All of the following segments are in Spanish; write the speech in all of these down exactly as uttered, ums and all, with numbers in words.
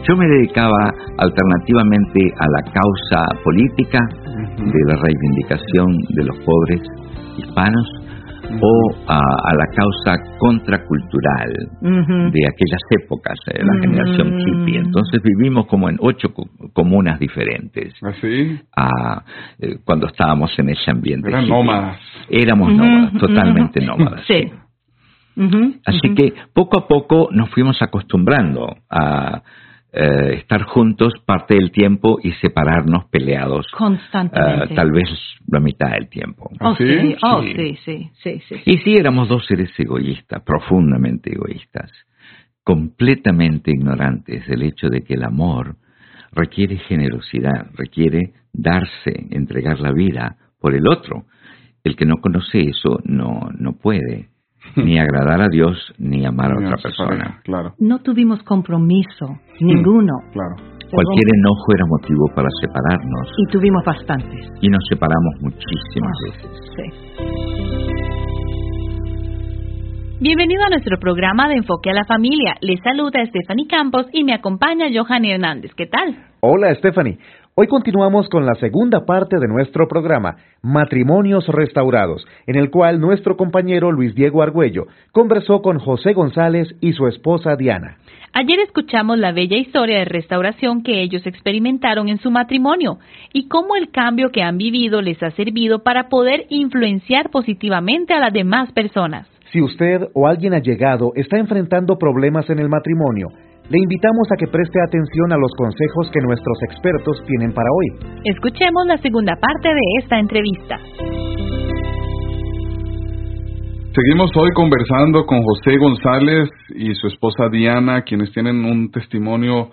Yo me dedicaba alternativamente a la causa política, uh-huh, de la reivindicación de los pobres hispanos, uh-huh, o a, a la causa contracultural, uh-huh, de aquellas épocas, de la uh-huh, generación hippie. Entonces vivimos como en ocho co- comunas diferentes. ¿Así? Ah, eh, cuando estábamos en ese ambiente. Eran hippie. nómadas. Éramos uh-huh, nómadas, totalmente uh-huh, nómadas. Sí. sí. Uh-huh, Así uh-huh. que poco a poco nos fuimos acostumbrando a eh, estar juntos parte del tiempo y separarnos peleados constantemente. Uh, tal vez la mitad del tiempo. Oh, ¿Sí? sí, oh, sí. sí, sí, sí, sí. Y sí, éramos dos seres egoístas, profundamente egoístas, completamente ignorantes del hecho de que el amor requiere generosidad, requiere darse, entregar la vida por el otro. El que no conoce eso no, no puede ni agradar a Dios ni amar a otra persona. Pareja, claro. No tuvimos compromiso, ninguno. Claro. Cualquier enojo era motivo para separarnos. Y tuvimos bastantes. Y nos separamos muchísimas Oh, veces. Sí. Bienvenido a nuestro programa de Enfoque a la Familia. Les saluda Stephanie Campos y me acompaña Johan Hernández. ¿Qué tal? Hola, Stephanie. Hoy continuamos con la segunda parte de nuestro programa, Matrimonios Restaurados, en el cual nuestro compañero Luis Diego Argüello conversó con José González y su esposa Diana. Ayer escuchamos la bella historia de restauración que ellos experimentaron en su matrimonio y cómo el cambio que han vivido les ha servido para poder influenciar positivamente a las demás personas. Si usted o alguien allegado está enfrentando problemas en el matrimonio, le invitamos a que preste atención a los consejos que nuestros expertos tienen para hoy. Escuchemos la segunda parte de esta entrevista. Seguimos hoy conversando con José González y su esposa Diana, quienes tienen un testimonio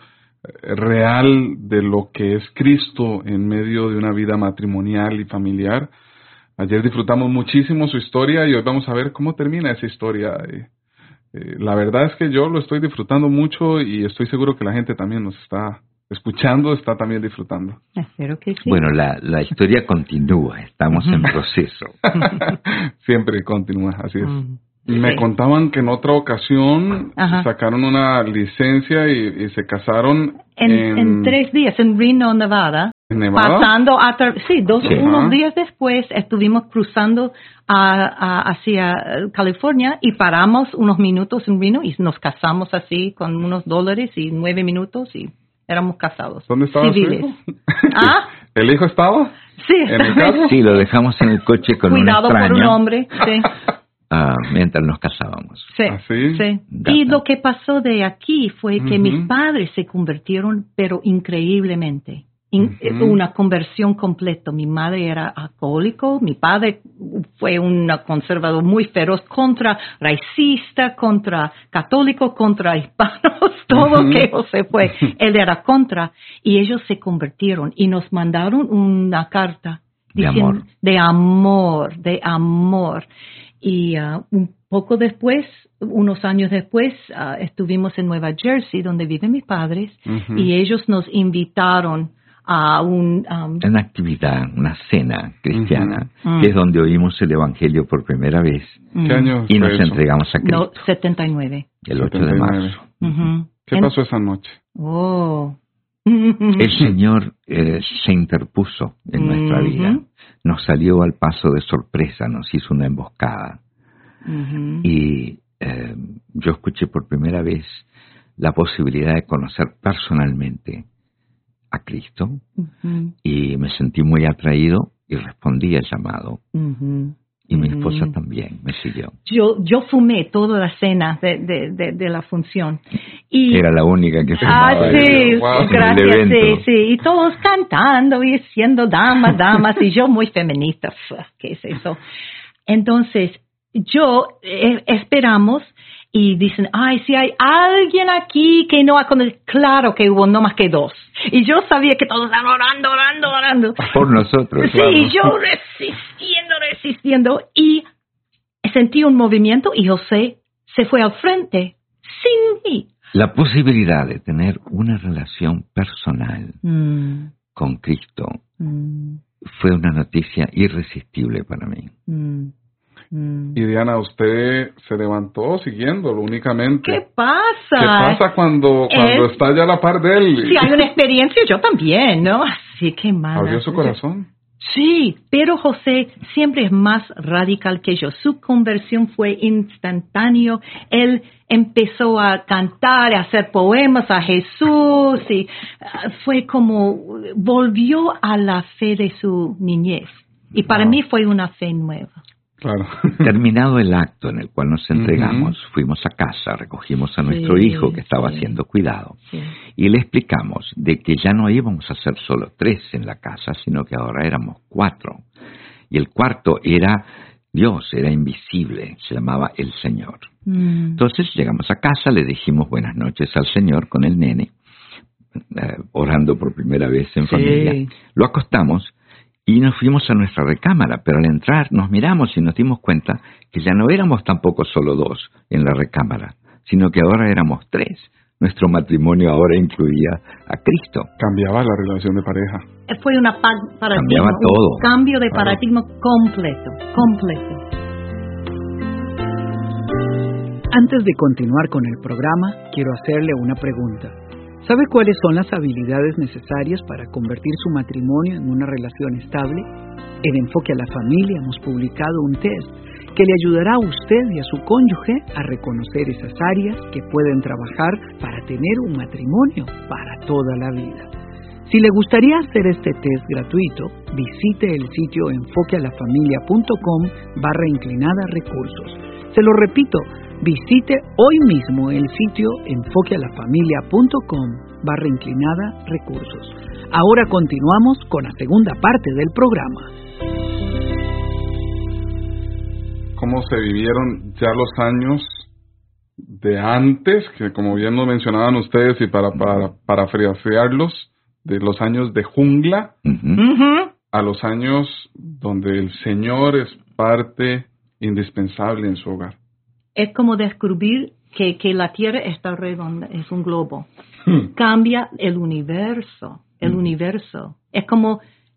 real de lo que es Cristo en medio de una vida matrimonial y familiar. Ayer disfrutamos muchísimo su historia y hoy vamos a ver cómo termina esa historia. Eh, eh, la verdad es que yo lo estoy disfrutando mucho y estoy seguro que la gente también nos está escuchando, está también disfrutando. Espero que sí. Bueno, la, la historia continúa, estamos en proceso. Siempre continúa, así es. Mm. Y me Sí. contaban que en otra ocasión Ajá. sacaron una licencia y, y se casaron En, en, en tres días, en Reno, Nevada. ¿en Nevada? Pasando a tra- sí, dos, Sí. unos Ajá. días después estuvimos cruzando a, a- hacia California y paramos unos minutos en Reno y nos casamos así con unos dólares y nueve minutos y éramos casados. ¿Dónde estaba su civiles. hijo? ¿Ah? ¿El hijo estaba? Sí. ¿En el carro? Sí, lo dejamos en el coche con Cuidado una por un extraña hombre. Sí. ah, mientras nos casábamos. Sí, ¿Ah, sí? sí. Gata. Y lo que pasó de aquí fue que Ujú. mis padres se convirtieron, pero increíblemente. In- Ujú. Una conversión completa. Mi madre era alcohólico, mi padre fue un conservador muy feroz, contra racista, contra católico, contra hispanos, todo Ujú. que José fue. Él era contra y ellos se convirtieron y nos mandaron una carta De diciendo- amor. de amor, de amor. Y uh, un poco después, unos años después, uh, estuvimos en Nueva Jersey, donde viven mis padres, Ujú. y ellos nos invitaron a un... um, Una actividad, una cena cristiana, Ujú. que es donde oímos el Evangelio por primera vez ¿Qué año y fue nos eso? entregamos a Cristo no, setenta y nueve. el ocho de setenta y nueve. marzo. Ujú. ¿Qué En- pasó esa noche? Oh. El Señor eh, se interpuso en nuestra Ujú. vida, nos salió al paso de sorpresa, nos hizo una emboscada. Ujú. Y eh, yo escuché por primera vez la posibilidad de conocer personalmente a Cristo Ujú. y me sentí muy atraído y respondí al llamado. Ujú. Y mi Ujú. esposa también me siguió. Yo, yo fumé toda la cena de, de, de, de la función. Y, Era la única que Ah, fumaba. sí, Wow. en gracias, el sí, evento. sí. Y todos cantando y siendo damas, damas, y yo muy feminista. Pf, ¿qué es eso? Entonces, yo eh, esperamos y dicen, ay, si hay alguien aquí que no ha conocido. Claro que hubo no más que dos. Y yo sabía que todos estaban orando, orando, orando. Por nosotros. Sí, claro. y yo resistiendo, resistiendo. Y sentí un movimiento y José se fue al frente sin mí. La posibilidad de tener una relación personal Mm, con Cristo mm, fue una noticia irresistible para mí. mm. Mm. Y Diana, usted se levantó siguiéndolo únicamente. ¿Qué pasa? ¿Qué pasa cuando, cuando Él- está ya a la par de él? Si hay una experiencia, yo también, ¿no? Así que mal. Abrió su corazón. Sí, pero José siempre es más radical que yo. Su conversión fue instantánea. Él empezó a cantar, a hacer poemas a Jesús y uh, fue como volvió a la fe de su niñez. Y para Wow. mí fue una fe nueva. Claro. Terminado el acto en el cual nos entregamos, Ujú. fuimos a casa, recogimos a nuestro Sí, hijo que estaba sí. siendo cuidado Sí. y le explicamos de que ya no íbamos a ser solo tres en la casa, sino que ahora éramos cuatro. Y el cuarto era Dios, era invisible, se llamaba el Señor. Mm. Entonces llegamos a casa, le dijimos buenas noches al Señor con el nene, eh, orando por primera vez en Sí. familia. Lo acostamos y nos fuimos a nuestra recámara, pero al entrar nos miramos y nos dimos cuenta que ya no éramos tampoco solo dos en la recámara, sino que ahora éramos tres. Nuestro matrimonio ahora incluía a Cristo. Cambiaba la relación de pareja. Fue una pa- paradigma, Cambiaba todo. un cambio de Claro. paradigma completo, completo. Antes de continuar con el programa, quiero hacerle una pregunta. ¿Sabe cuáles son las habilidades necesarias para convertir su matrimonio en una relación estable? En Enfoque a la Familia hemos publicado un test que le ayudará a usted y a su cónyuge a reconocer esas áreas que pueden trabajar para tener un matrimonio para toda la vida. Si le gustaría hacer este test gratuito, visite el sitio enfoquealafamilia.com barra inclinada recursos. Se lo repito, visite hoy mismo el sitio enfoquealafamilia.com barra inclinada recursos. Ahora continuamos con la segunda parte del programa. ¿Cómo se vivieron ya los años de antes, que como bien lo mencionaban ustedes y para, para parafrasearlos, de los años de jungla Ujú. Ujú. a los años donde el Señor es parte indispensable en su hogar? Es como descubrir que, que la Tierra está redonda, es un globo. Hmm. Cambia el universo, el Mm. universo. Es como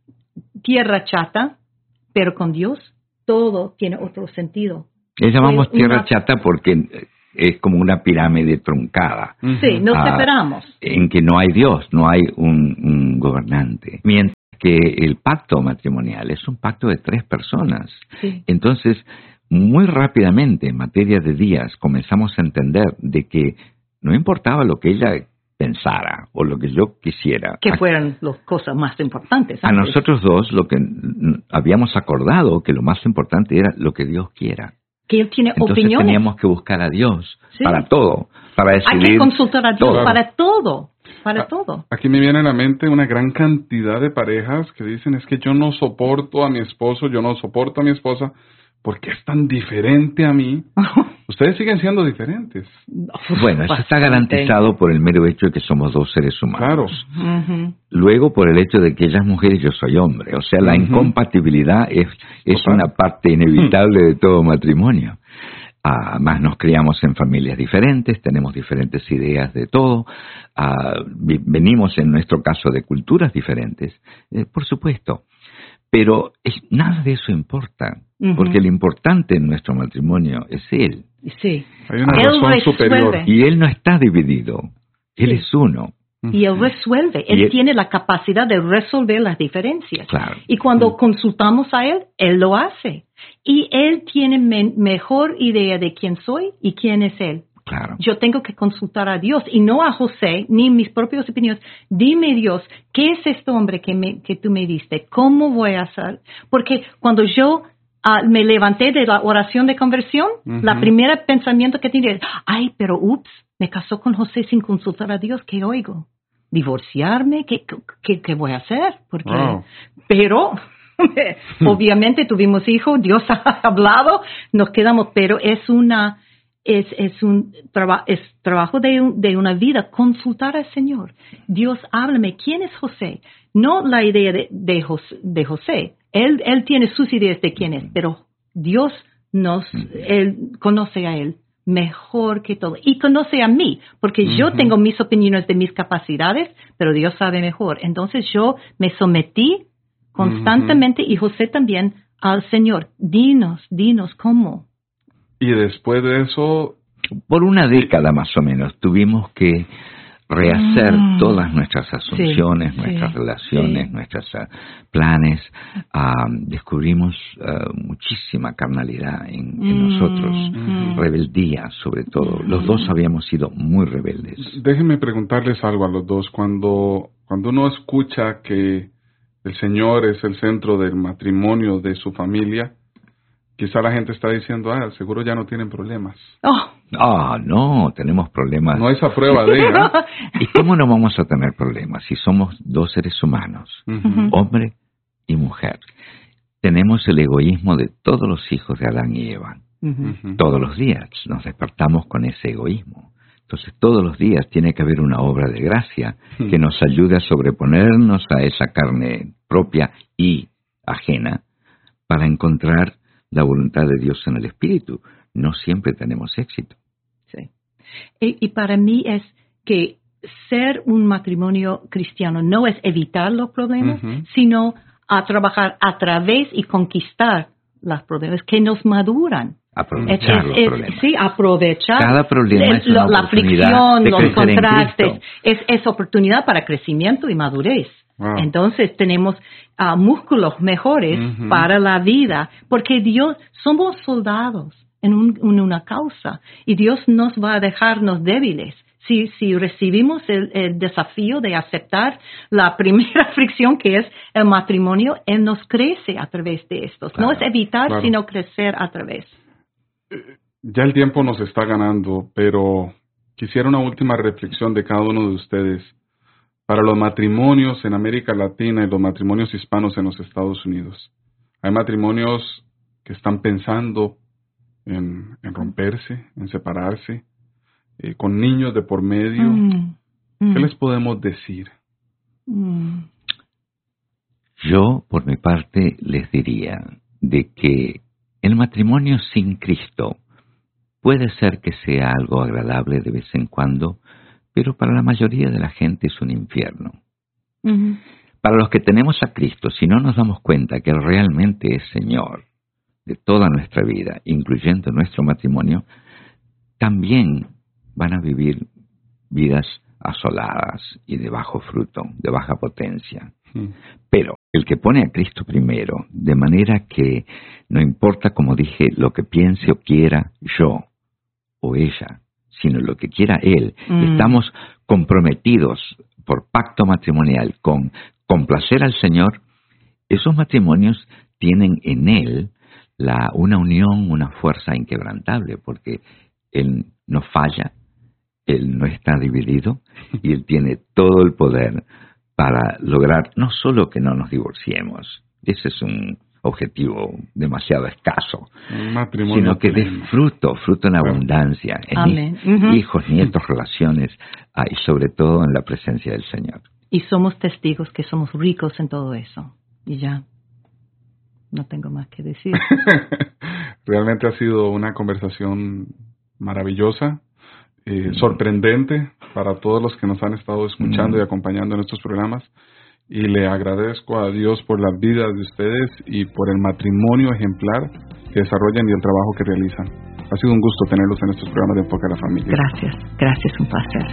tierra chata, pero con Dios todo tiene otro sentido. Le llamamos Fue tierra una- chata porque es como una pirámide truncada, Sí, nos Ah, separamos. en que no hay Dios, no hay un, un gobernante. Mientras que el pacto matrimonial es un pacto de tres personas. Sí. Entonces, muy rápidamente, en materia de días, comenzamos a entender de que no importaba lo que ella pensara o lo que yo quisiera. Que A- fueran las cosas más importantes. a antes. nosotros dos lo que mm, habíamos acordado que lo más importante era lo que Dios quiera. Que Él tiene Entonces opiniones. teníamos que buscar a Dios Sí. para todo, para Hay decidir que consultar a Dios todo. para todo, para Ah, todo. Aquí me viene a la mente una gran cantidad de parejas que dicen es que yo no soporto a mi esposo, yo no soporto a mi esposa porque es tan diferente a mí. Ustedes siguen siendo diferentes. Bueno, eso está Bastante. garantizado por el mero hecho de que somos dos seres humanos. Claro. Ujú. Luego por el hecho de que ella es mujer y yo soy hombre. O sea, la Ujú. incompatibilidad es, es Total. una parte inevitable de todo matrimonio. Además nos criamos en familias diferentes, tenemos diferentes ideas de todo, ah, vi- venimos en nuestro caso de culturas diferentes, eh, por supuesto. Pero es- nada de eso importa, Ujú. porque lo importante en nuestro matrimonio es Él. Sí. Hay una Él razón resuelve. superior. Y Él no está dividido, Él Sí. es uno. Y Él resuelve. Él Y él- tiene la capacidad de resolver las diferencias. Claro. Y cuando consultamos a Él, Él lo hace. Y Él tiene me- mejor idea de quién soy y quién es Él. Claro. Yo tengo que consultar a Dios y no a José ni mis propias opiniones. Dime, Dios, ¿qué es este hombre que, me, que tú me diste? ¿Cómo voy a hacer? Porque cuando yo ah, me levanté de la oración de conversión, Ujú. la primera pensamiento que tenía es, ay, pero ups, me casó con José sin consultar a Dios, ¿qué oigo? ¿Divorciarme? ¿Qué, qué, qué voy a hacer? Porque, Wow. pero... obviamente tuvimos hijos, Dios ha hablado, nos quedamos, pero es una es es un traba, es trabajo de, un- de una vida consultar al Señor. Dios, háblame, ¿quién es José? No la idea de, de, José, de José. Él él tiene sus ideas de quién es, pero Dios nos él conoce a él mejor que todo y conoce a mí, porque yo Ujú. tengo mis opiniones de mis capacidades, pero Dios sabe mejor. Entonces yo me sometí constantemente y José también al Señor, dinos, dinos cómo. Y después de eso... Por una década más o menos tuvimos que rehacer Mm. todas nuestras asunciones, Sí, nuestras sí, relaciones, sí. nuestros uh, planes. Uh, descubrimos uh, muchísima carnalidad en, en Mm, nosotros, mm. rebeldía sobre todo. Los dos habíamos sido muy rebeldes. Déjenme preguntarles algo a los dos. Cuando, cuando uno escucha que el Señor es el centro del matrimonio de su familia, quizá la gente está diciendo, ah, seguro ya no tienen problemas. Oh. Ah, no, tenemos problemas. No hay esa prueba de ella. ¿Y cómo no vamos a tener problemas si somos dos seres humanos, Ujú. hombre y mujer? Tenemos el egoísmo de todos los hijos de Adán y Eva. Ujú. Todos los días nos despertamos con ese egoísmo. Entonces todos los días tiene que haber una obra de gracia que nos ayude a sobreponernos a esa carne propia y ajena para encontrar la voluntad de Dios en el Espíritu. No siempre tenemos éxito. Sí. Y, y para mí es que ser un matrimonio cristiano no es evitar los problemas, Ujú. sino a trabajar a través y conquistar los problemas que nos maduran. Aprovechar Es- los es- problemas. Sí, aprovechar. Cada problema es una lo- la oportunidad fricción, de los crecer en contrastes, Cristo. es, es oportunidad para crecimiento y madurez. Wow. Entonces tenemos ah, músculos mejores Ujú. para la vida, porque Dios, somos soldados en, un- en una causa y Dios nos va a dejarnos débiles. Si, si recibimos el, el desafío de aceptar la primera fricción que es el matrimonio, Él nos crece a través de estos. Claro, no es evitar, claro. sino crecer a través. Ya el tiempo nos está ganando, pero quisiera una última reflexión de cada uno de ustedes para los matrimonios en América Latina y los matrimonios hispanos en los Estados Unidos. Hay matrimonios que están pensando en, en romperse, en separarse, eh, con niños de por medio. Mm, mm, ¿Qué les podemos decir? mm. Yo, por mi parte, les diría de que el matrimonio sin Cristo puede ser que sea algo agradable de vez en cuando, pero para la mayoría de la gente es un infierno. Ujú. Para los que tenemos a Cristo, si no nos damos cuenta que Él realmente es Señor de toda nuestra vida, incluyendo nuestro matrimonio, también van a vivir vidas asoladas y de bajo fruto, de baja potencia. Hmm. Pero el que pone a Cristo primero, de manera que no importa, como dije, lo que piense o quiera yo o ella, sino lo que quiera Él, Mm. estamos comprometidos por pacto matrimonial con complacer al Señor, esos matrimonios tienen en Él la, una unión, una fuerza inquebrantable, porque Él no falla, Él no está dividido y Él tiene todo el poder para lograr no solo que no nos divorciemos, ese es un objetivo demasiado escaso, Un matrimonio sino que dé pleno. fruto, fruto en Claro. abundancia, en Amén. hij- Ujú. hijos, nietos, relaciones, ah, y sobre todo en la presencia del Señor. Y somos testigos que somos ricos en todo eso. Y ya, no tengo más que decir. Realmente ha sido una conversación maravillosa, eh, sorprendente para todos los que nos han estado escuchando Mm. y acompañando en estos programas. Y le agradezco a Dios por las vidas de ustedes y por el matrimonio ejemplar que desarrollan y el trabajo que realizan. Ha sido un gusto tenerlos en estos programas de Enfoque a la Familia. Gracias, gracias, un placer.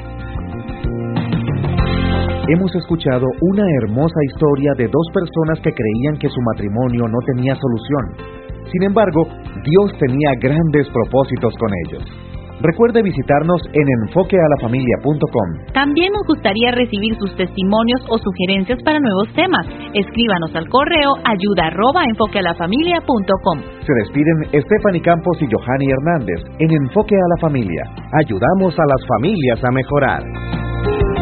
Hemos escuchado una hermosa historia de dos personas que creían que su matrimonio no tenía solución. Sin embargo, Dios tenía grandes propósitos con ellos. Recuerde visitarnos en enfoque a la familia punto com. También nos gustaría recibir sus testimonios o sugerencias para nuevos temas. Escríbanos al correo ayuda arroba enfoquealafamilia punto com. Se despiden Stephanie Campos y Johanny Hernández en Enfoque a la Familia. Ayudamos a las familias a mejorar.